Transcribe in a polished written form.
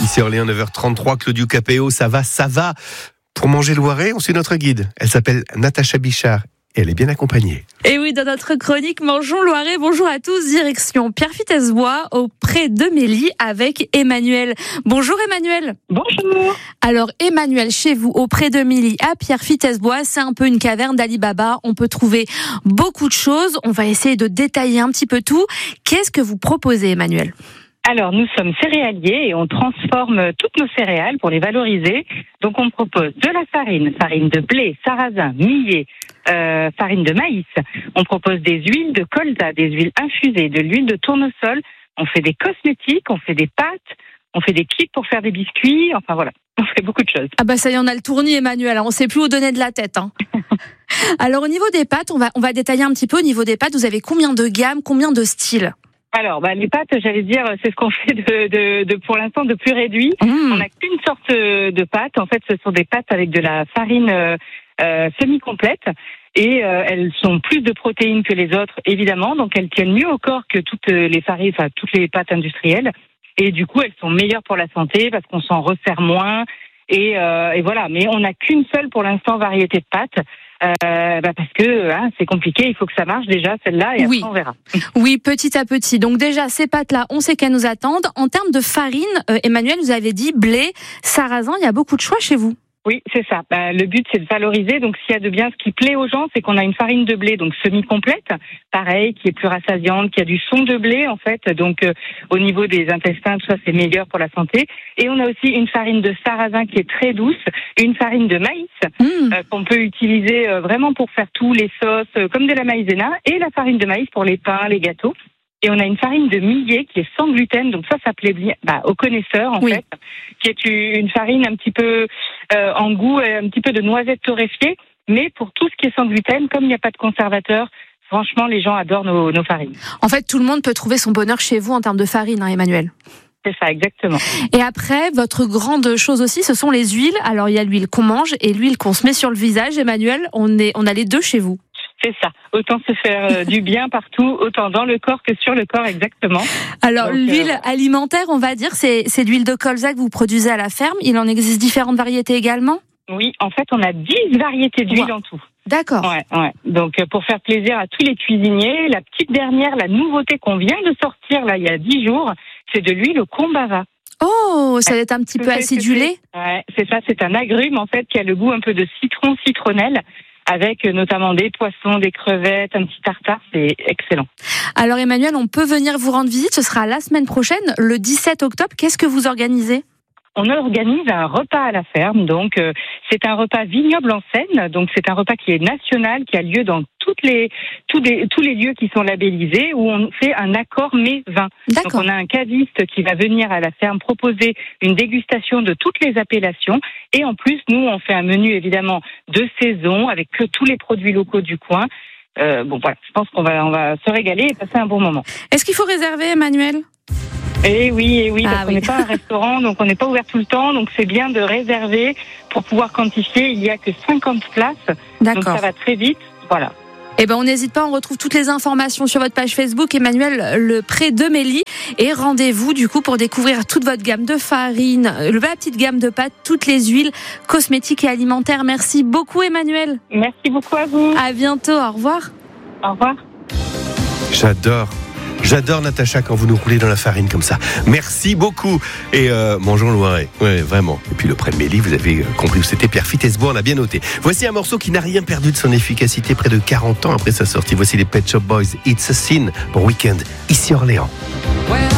Ici Orléans, 9h33, Claudio Capéo, ça va. Pour manger le Loiret, on suit notre guide. Elle s'appelle Natacha Bichard et elle est bien accompagnée. Et oui, dans notre chronique Mangeons Loiret, bonjour à tous, direction Pierrefitte-Esbois, auprès de Mélie, avec Emmanuel. Bonjour Emmanuel. Bonjour. Alors Emmanuel, chez vous, auprès de Mélie, à Pierrefitte-Esbois, c'est un peu une caverne d'Ali Baba. On peut trouver beaucoup de choses. On va essayer de détailler un petit peu tout. Qu'est-ce que vous proposez, Emmanuel ? Alors, nous sommes céréaliers et on transforme toutes nos céréales pour les valoriser. Donc, on propose de la farine de blé, sarrasin, millet, farine de maïs. On propose des huiles de colza, des huiles infusées, de l'huile de tournesol. On fait des cosmétiques, on fait des pâtes, on fait des kits pour faire des biscuits. Enfin, voilà, on fait beaucoup de choses. Ah bah ça y est, on a le tournis, Emmanuel. On ne sait plus où donner de la tête. Alors, au niveau des pâtes, on va détailler un petit peu. Au niveau des pâtes, vous avez combien de gammes, combien de styles ? Alors, les pâtes, j'allais dire, c'est ce qu'on fait de pour l'instant de plus réduit. On n'a qu'une sorte de pâte. En fait, ce sont des pâtes avec de la farine semi-complète et elles sont plus de protéines que les autres, évidemment. Donc, elles tiennent mieux au corps que toutes les farines, enfin toutes les pâtes industrielles. Et du coup, elles sont meilleures pour la santé parce qu'on s'en resserre moins. Et voilà. Mais on n'a qu'une seule pour l'instant variété de pâtes. Parce que c'est compliqué, il faut que ça marche déjà celle-là et après on verra. Oui, petit à petit. Donc déjà ces pâtes-là, on sait qu'elles nous attendent. En termes de farine, Emmanuel, vous avez dit blé, sarrasin, il y a beaucoup de choix chez vous. Oui, c'est ça. Le but, c'est de valoriser. Donc, s'il y a de bien, ce qui plaît aux gens, c'est qu'on a une farine de blé, donc semi-complète, pareil, qui est plus rassasiante, qui a du son de blé, en fait. Donc, au niveau des intestins, tout ça, c'est meilleur pour la santé. Et on a aussi une farine de sarrasin qui est très douce, une farine de maïs qu'on peut utiliser vraiment pour faire tous les sauces, comme de la maïzena, et la farine de maïs pour les pains, les gâteaux. Et on a une farine de millet qui est sans gluten, donc ça plaît bien aux connaisseurs en fait, qui est une farine un petit peu en goût, un petit peu de noisette torréfiée, mais pour tout ce qui est sans gluten, comme il n'y a pas de conservateur, franchement les gens adorent nos farines. En fait, tout le monde peut trouver son bonheur chez vous en termes de farine, Emmanuel. C'est ça, exactement. Et après, votre grande chose aussi, ce sont les huiles. Alors il y a l'huile qu'on mange et l'huile qu'on se met sur le visage, Emmanuel. On a les deux chez vous. C'est ça. Autant se faire du bien partout, autant dans le corps que sur le corps, exactement. Alors, donc, l'huile alimentaire, on va dire, c'est l'huile de colza que vous produisez à la ferme. Il en existe différentes variétés également ? Oui, en fait, on a 10 variétés d'huile en tout. D'accord. Ouais. Donc, pour faire plaisir à tous les cuisiniers, la petite dernière, la nouveauté qu'on vient de sortir, là, il y a 10 jours, c'est de l'huile au combava. Oh, ça va être un petit peu acidulé ? Ouais, c'est ça. C'est un agrume, en fait, qui a le goût un peu de citron, citronnelle, avec notamment des poissons, des crevettes, un petit tartare, c'est excellent. Alors Emmanuel, on peut venir vous rendre visite, ce sera la semaine prochaine, le 17 octobre. Qu'est-ce que vous organisez ? On organise un repas à la ferme, donc c'est un repas vignoble en Seine, donc c'est un repas qui est national, qui a lieu dans tous les lieux qui sont labellisés, où on fait un accord mets-vin. Donc on a un caviste qui va venir à la ferme proposer une dégustation de toutes les appellations, et en plus nous on fait un menu évidemment de saison avec tous les produits locaux du coin. Voilà, je pense qu'on va se régaler et passer un bon moment. Est-ce qu'il faut réserver, Emmanuel ? Eh oui, parce qu'on n'est pas un restaurant, donc on n'est pas ouvert tout le temps, donc c'est bien de réserver pour pouvoir quantifier. Il n'y a que 50 places, donc ça va très vite, voilà. Eh ben, on n'hésite pas, on retrouve toutes les informations sur votre page Facebook, Emmanuel, le pré de Mélie. Et rendez-vous, du coup, pour découvrir toute votre gamme de farine, la petite gamme de pâtes, toutes les huiles, cosmétiques et alimentaires. Merci beaucoup, Emmanuel. Merci beaucoup à vous. À bientôt, au revoir. Au revoir. J'adore Natacha quand vous nous roulez dans la farine comme ça. Merci beaucoup. Et mangeons Loiret. Ouais, vraiment. Et puis le près de Mélie, vous avez compris où c'était. Pierrefitte-Esbois, on a bien noté. Voici un morceau qui n'a rien perdu de son efficacité près de 40 ans après sa sortie. Voici les Pet Shop Boys, It's a Sin pour Weekend, ici Orléans.